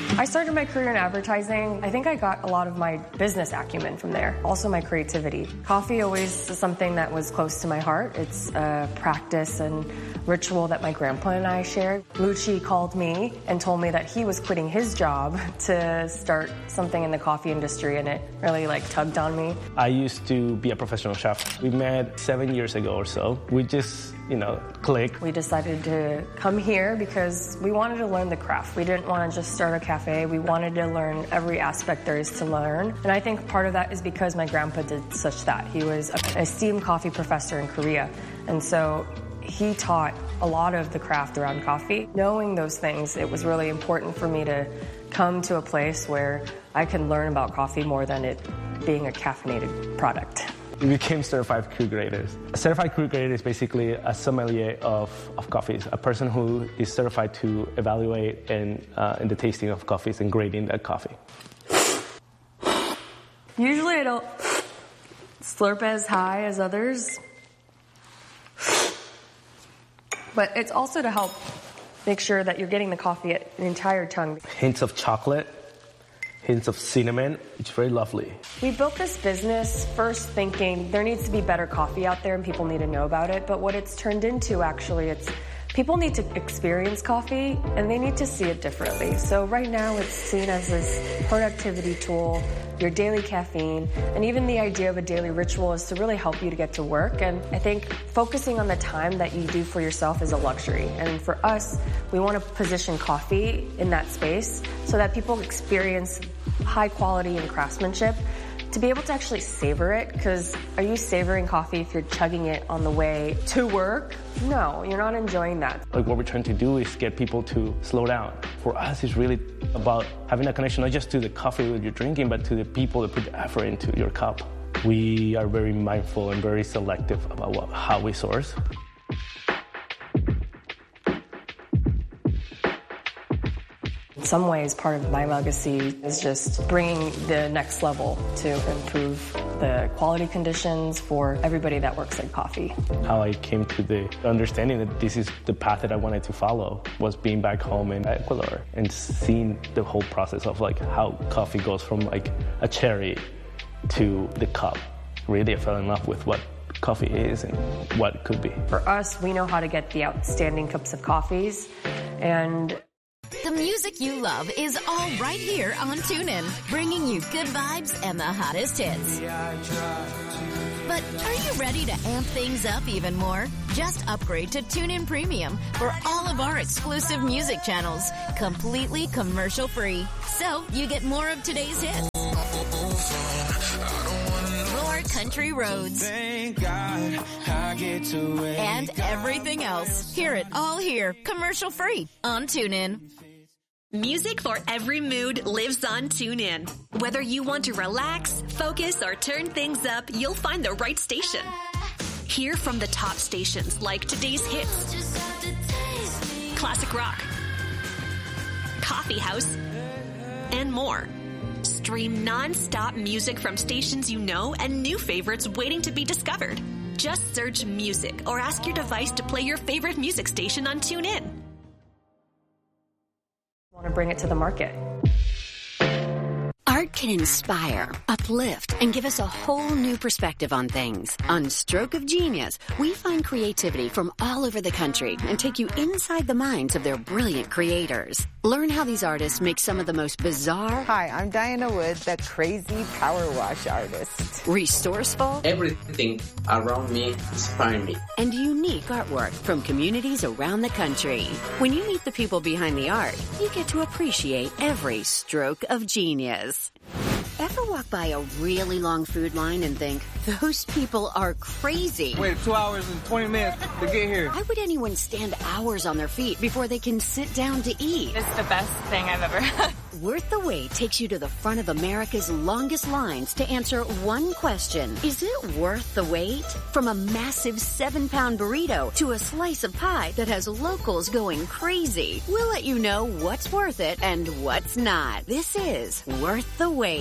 I started my career in advertising. I think I got a lot of my business acumen from there. Also my creativity. Coffee always is something that was close to my heart. It's a practice and ritual that my grandpa and I shared. Lucci called me and told me that he was quitting his job to start something in the coffee industry, and it really tugged on me. I used to be a professional chef. We met 7 years ago or so. We just, clicked. We decided to come here because we wanted to learn the craft. We didn't want to just start a cafe. We wanted to learn every aspect there is to learn. And I think part of that is because my grandpa did such that. He was an esteemed coffee professor in Korea. And so he taught a lot of the craft around coffee. Knowing those things, it was really important for me to come to a place where I can learn about coffee more than it being a caffeinated product. We became certified crew graders. A certified crew grader is basically a sommelier of coffees, a person who is certified to evaluate in the tasting of coffees and grading that coffee. Usually I don't slurp as high as others, but it's also to help make sure that you're getting the coffee at an entire tongue. Hints of chocolate, hints of cinnamon. It's very lovely. We built this business first thinking there needs to be better coffee out there and people need to know about it. But what it's turned into, actually, it's people need to experience coffee and they need to see it differently. So right now it's seen as this productivity tool, your daily caffeine, and even the idea of a daily ritual is to really help you to get to work. And I think focusing on the time that you do for yourself is a luxury. And for us, we want to position coffee in that space so that people experience high quality and craftsmanship, to be able to actually savor it. Because are you savoring coffee if you're chugging it on the way to work? No, you're not enjoying that. What we're trying to do is get people to slow down. For us, it's really about having a connection not just to the coffee that you're drinking, but to the people that put the effort into your cup. We are very mindful and very selective about how we source. In some ways, part of my legacy is just bringing the next level to improve the quality conditions for everybody that works in coffee. How I came to the understanding that this is the path that I wanted to follow was being back home in Ecuador and seeing the whole process of how coffee goes from a cherry to the cup. Really, I fell in love with what coffee is and what it could be. For us, we know how to get the outstanding cups of coffees, and the music you love is all right here on TuneIn, bringing you good vibes and the hottest hits. But are you ready to amp things up even more? Just upgrade to TuneIn Premium for all of our exclusive music channels, completely commercial-free. So you get more of today's hits, more country roads, and everything else. Hear it all here, commercial-free on TuneIn. Music for every mood lives on TuneIn. Whether you want to relax, focus, or turn things up, you'll find the right station. Hear from the top stations like Today's Hits, Classic Rock, Coffee House, and more. Stream non-stop music from stations you know and new favorites waiting to be discovered. Just search music or ask your device to play your favorite music station on TuneIn. Want to bring it to the market. Art can inspire, uplift, and give us a whole new perspective on things. On Stroke of Genius, we find creativity from all over the country and take you inside the minds of their brilliant creators. Learn how these artists make some of the most bizarre... Hi, I'm Diana Wood, the crazy power wash artist. Resourceful... Everything around me inspires me. And unique artwork from communities around the country. When you meet the people behind the art, you get to appreciate every stroke of genius. Ever walk by a really long food line and think, those people are crazy? Wait 2 hours and 20 minutes to get here. Why would anyone stand hours on their feet before they can sit down to eat? It's the best thing I've ever had. Worth the Wait takes you to the front of America's longest lines to answer one question. Is it worth the wait? From a massive 7-pound burrito to a slice of pie that has locals going crazy. We'll let you know what's worth it and what's not. This is Worth the Wait.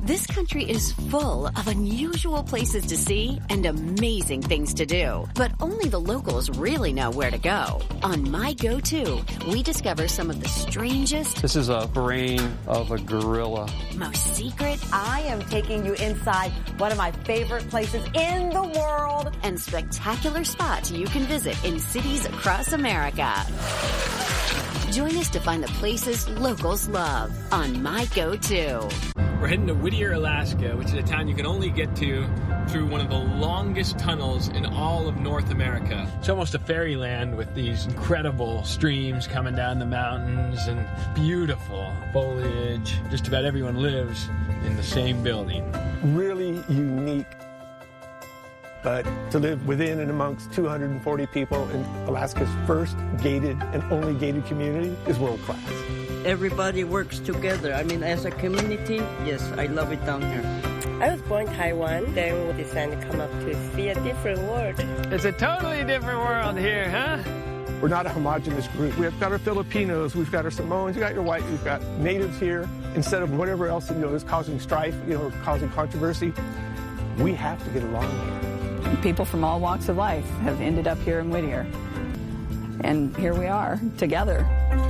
This country is full of unusual places to see and amazing things to do, but only the locals really know where to go. On My Go-To, we discover some of the strangest... This is a brain of a gorilla. ...most secret... I am taking you inside one of my favorite places in the world. ...and spectacular spots you can visit in cities across America. Join us to find the places locals love on My Go-To. We're heading to Whittier, Alaska, which is a town you can only get to through one of the longest tunnels in all of North America. It's almost a fairyland with these incredible streams coming down the mountains and beautiful foliage. Just about everyone lives in the same building. Really unique. But to live within and amongst 240 people in Alaska's first gated and only gated community is world class. Everybody works together. I mean, as a community, yes, I love it down here. I was born in Taiwan, then we decided to come up to see a different world. It's a totally different world here, huh? We're not a homogenous group. We've got our Filipinos, we've got our Samoans, you've got your white, we've got natives here. Instead of whatever else, is causing strife, or causing controversy, we have to get along here. People from all walks of life have ended up here in Whittier. And here we are, together.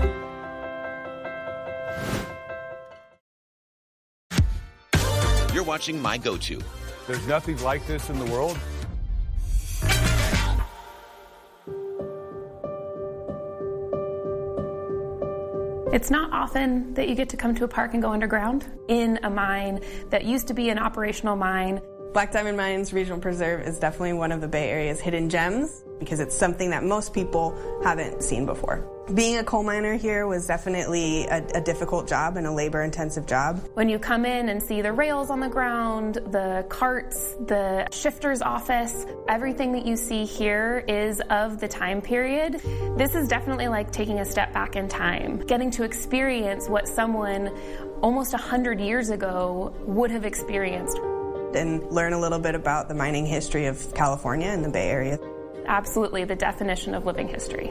You're watching My Go-To. There's nothing like this in the world. It's not often that you get to come to a park and go underground in a mine that used to be an operational mine. Black Diamond Mines Regional Preserve is definitely one of the Bay Area's hidden gems because it's something that most people haven't seen before. Being a coal miner here was definitely a difficult job and a labor-intensive job. When you come in and see the rails on the ground, the carts, the shifter's office, everything that you see here is of the time period. This is definitely like taking a step back in time, getting to experience what someone almost 100 years ago would have experienced. And learn a little bit about the mining history of California and the Bay Area. Absolutely, the definition of living history.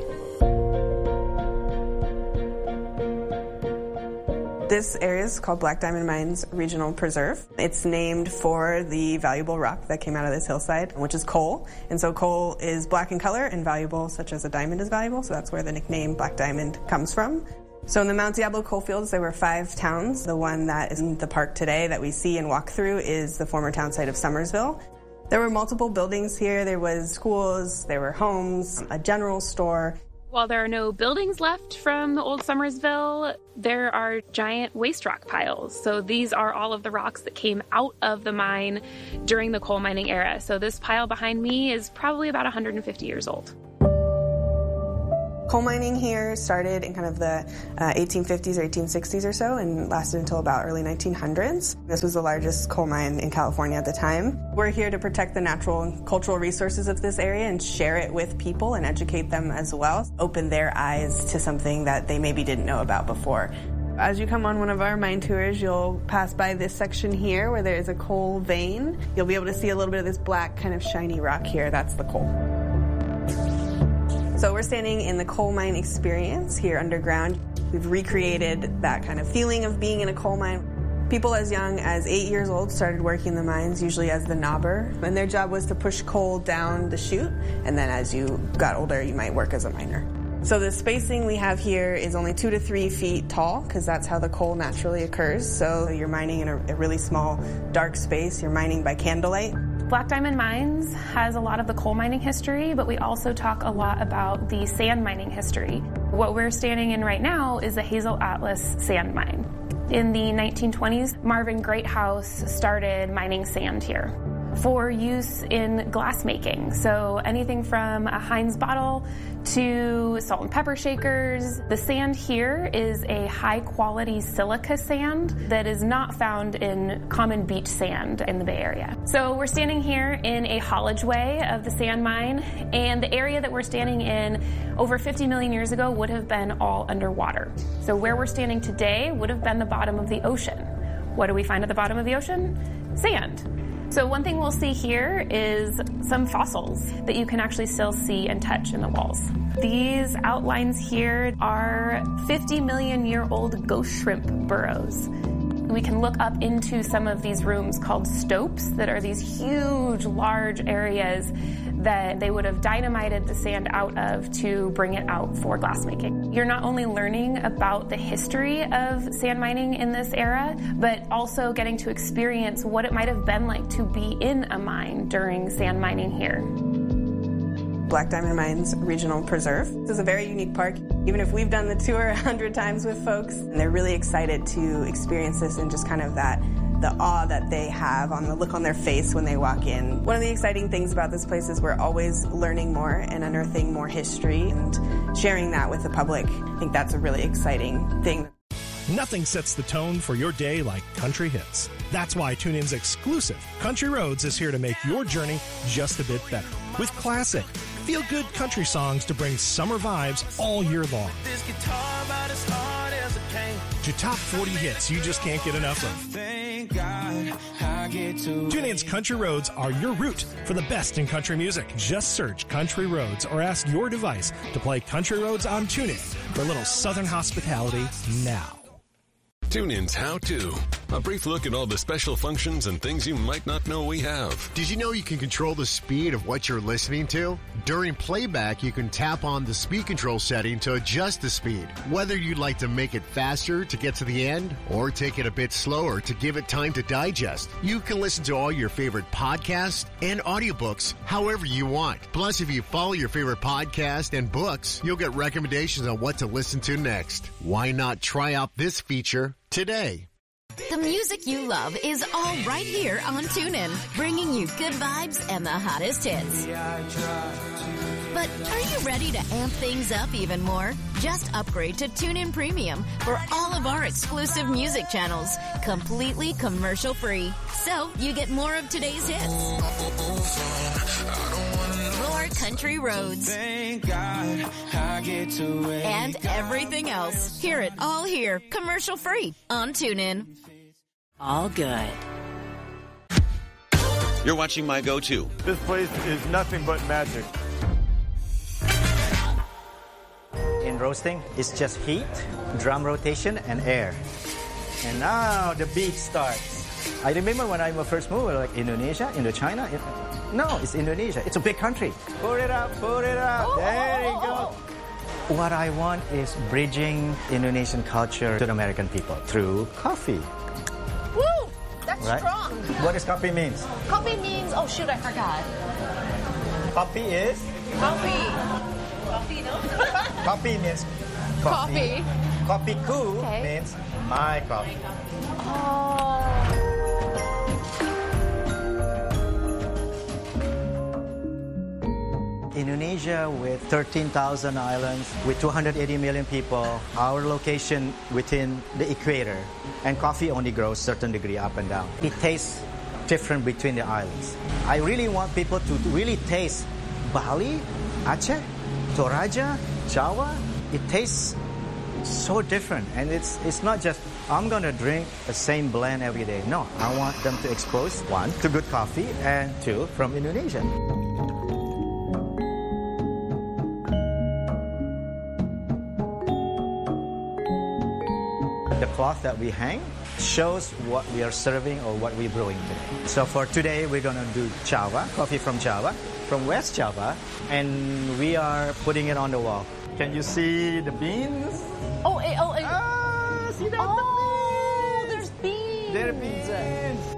This area is called Black Diamond Mines Regional Preserve. It's named for the valuable rock that came out of this hillside, which is coal. And so coal is black in color and valuable, such as a diamond is valuable. So that's where the nickname Black Diamond comes from. So in the Mount Diablo coal fields, there were 5 towns. The one that is in the park today that we see and walk through is the former town site of Summersville. There were multiple buildings here. There was schools, there were homes, a general store. While there are no buildings left from the old Summersville, there are giant waste rock piles. So these are all of the rocks that came out of the mine during the coal mining era. So this pile behind me is probably about 150 years old. Coal mining here started in kind of the 1850s or 1860s or so and lasted until about early 1900s. This was the largest coal mine in California at the time. We're here to protect the natural and cultural resources of this area and share it with people and educate them as well. Open their eyes to something that they maybe didn't know about before. As you come on one of our mine tours, you'll pass by this section here where there is a coal vein. You'll be able to see a little bit of this black kind of shiny rock here. That's the coal. So we're standing in the coal mine experience here underground. We've recreated that kind of feeling of being in a coal mine. People as young as 8 years old started working in the mines, usually as the knobber, and their job was to push coal down the chute, and then as you got older, you might work as a miner. So the spacing we have here is only 2 to 3 feet tall, because that's how the coal naturally occurs. So you're mining in a really small, dark space. You're mining by candlelight. Black Diamond Mines has a lot of the coal mining history, but we also talk a lot about the sand mining history. What we're standing in right now is the Hazel Atlas sand mine. In the 1920s, Marvin Greathouse started mining sand here for use in glass making. So anything from a Heinz bottle to salt and pepper shakers. The sand here is a high quality silica sand that is not found in common beach sand in the Bay Area. So we're standing here in a haulage way of the sand mine, and the area that we're standing in over 50 million years ago would have been all underwater. So where we're standing today would have been the bottom of the ocean. What do we find at the bottom of the ocean? Sand. So one thing we'll see here is some fossils that you can actually still see and touch in the walls. These outlines here are 50 million year old ghost shrimp burrows. We can look up into some of these rooms called stopes that are these huge, large areas that they would have dynamited the sand out of to bring it out for glassmaking. You're not only learning about the history of sand mining in this era, but also getting to experience what it might have been like to be in a mine during sand mining here. Black Diamond Mines Regional Preserve. This is a very unique park. Even if we've done the tour 100 times with folks, and they're really excited to experience this and just kind of the awe that they have on the look on their face when they walk in. One of the exciting things about this place is we're always learning more and unearthing more history and sharing that with the public. I think that's a really exciting thing. Nothing sets the tone for your day like country hits. That's why TuneIn's exclusive Country Roads is here to make your journey just a bit better. With classic, feel-good country songs to bring summer vibes all year long. To top 40 hits you just can't get enough of. TuneIn's Country Roads are your route for the best in country music. Just search Country Roads or ask your device to play Country Roads on TuneIn for a little southern hospitality now. TuneIn's How To. A brief look at all the special functions and things you might not know we have. Did you know you can control the speed of what you're listening to? During playback, you can tap on the speed control setting to adjust the speed. Whether you'd like to make it faster to get to the end or take it a bit slower to give it time to digest, you can listen to all your favorite podcasts and audiobooks however you want. Plus, if you follow your favorite podcast and books, you'll get recommendations on what to listen to next. Why not try out this feature today? The music you love is all right here on TuneIn, bringing you good vibes and the hottest hits. But are you ready to amp things up even more? Just upgrade to TuneIn Premium for all of our exclusive music channels, completely commercial-free. So you get more of today's hits. More country roads. And everything else. Hear it all here, commercial-free on TuneIn. All good. You're watching My Go-To. This place is nothing but magic. In roasting, it's just heat, drum rotation, and air. And now the beat starts. I remember when I first moved, like Indonesia, Indochina. No, it's Indonesia. It's a big country. Pour it up, pour it up. Oh, there you go. What I want is bridging Indonesian culture to the American people through coffee. Woo! That's right? Strong. What does coffee means? Coffee means, oh shoot, I forgot. Coffee is? Coffee. Coffee, no? Coffee means coffee. Coffee cool means my coffee. Oh. Indonesia with 13,000 islands, with 280 million people, our location within the equator, and coffee only grows a certain degree up and down. It tastes different between the islands. I really want people to really taste Bali, Aceh, Toraja, Java. It tastes so different, and it's not just I'm gonna drink the same blend every day. No, I want them to expose, one, to good coffee, and two, from Indonesia. The cloth that we hang shows what we are serving or what we're brewing today. So for today, we're gonna do Java, coffee from Java, from West Java, and we are putting it on the wall. Can you see the beans? Oh, see that? Oh, there's beans. There are beans.